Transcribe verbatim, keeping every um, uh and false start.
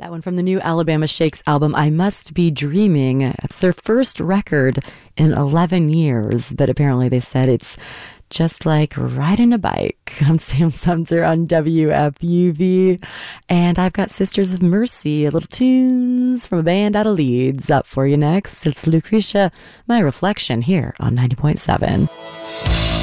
That one from the new Alabama Shakes album, I Must Be Dreaming. It's their first record in eleven years, but apparently they said it's just like riding a bike. I'm Sam Sumter on W F U V, and I've got Sisters of Mercy, a little tunes from a band out of Leeds up for you next. It's Lucretia, My Reflection, here on ninety point seven.